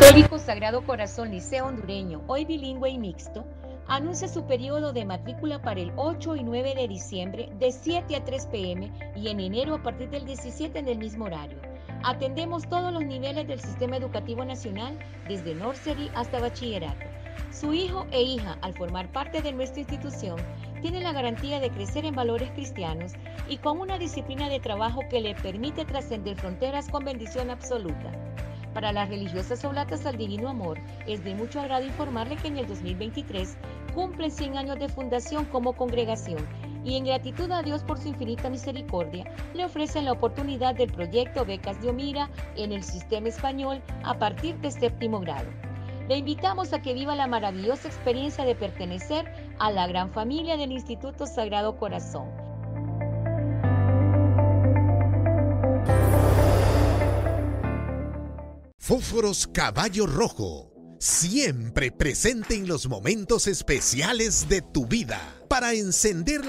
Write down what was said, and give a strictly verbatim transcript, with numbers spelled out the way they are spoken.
Evangélico Sagrado Corazón Liceo Hondureño, hoy bilingüe y mixto, anuncia su periodo de matrícula para el ocho y nueve de diciembre de siete a tres pe eme y en enero a partir del diecisiete en el mismo horario. Atendemos todos los niveles del sistema educativo nacional, desde nursery hasta bachillerato. Su hijo e hija, al formar parte de nuestra institución, tienen la garantía de crecer en valores cristianos y con una disciplina de trabajo que le permite trascender fronteras con bendición absoluta. Para las religiosas oblatas al Divino Amor, es de mucho agrado informarle que en el dos mil veintitrés cumplen cien años de fundación como congregación y en gratitud a Dios por su infinita misericordia, le ofrecen la oportunidad del proyecto Becas de Omira en el sistema español a partir de séptimo grado. Le invitamos a que viva la maravillosa experiencia de pertenecer a la gran familia del Instituto Sagrado Corazón. Fósforos Caballo Rojo, siempre presente en los momentos especiales de tu vida, para encender la